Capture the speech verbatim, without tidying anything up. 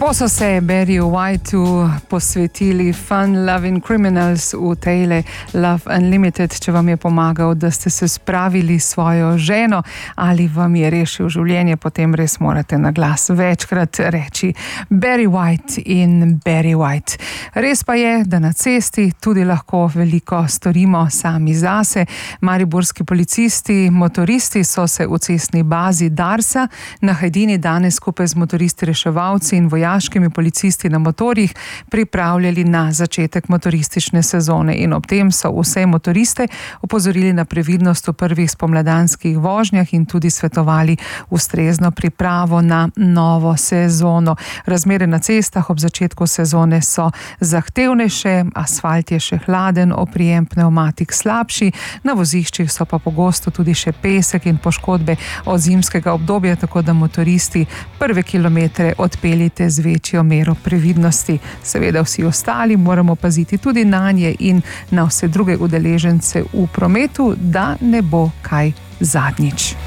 Lepo so se Barryju Whiteu posvetili Fun Loving Criminals v tejle Love Unlimited, če vam je pomagal, da ste se spravili s svojo ženo ali vam je rešil življenje, potem res morate na glas večkrat reči Barry White in Barry White. Res pa je, da na cesti tudi lahko veliko storimo sami zase. Mariborski policisti, motoristi so se v cestni bazi Darsa na Hajdini danes skupaj z motoristi reševalci in vojaškimi policisti na motorjih pripravljali na začetek motoristične sezone in ob tem so vse motoriste opozorili na previdnost v prvih spomladanskih vožnjah in tudi svetovali ustrezno pripravo na novo sezono. Razmere na cestah ob začetku sezone so zahtevnejše, asfalt je še hladen, oprijem pnevmatik slabši, na voziščih so pa pogosto tudi še pesek in poškodbe od zimskega obdobja, tako da motoristi prve kilometre odpeljite z večjo mero previdnosti. Seveda vsi ostali moramo paziti tudi nanje in na vse druge udeležence v prometu, da ne bo kaj zadnjič.